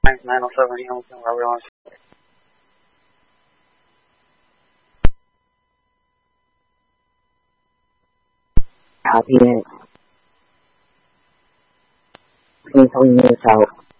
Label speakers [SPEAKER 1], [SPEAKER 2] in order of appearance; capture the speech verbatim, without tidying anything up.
[SPEAKER 1] nine oh seven Hamilton, Robert Lawrence.
[SPEAKER 2] Copy it. Please hold yourself.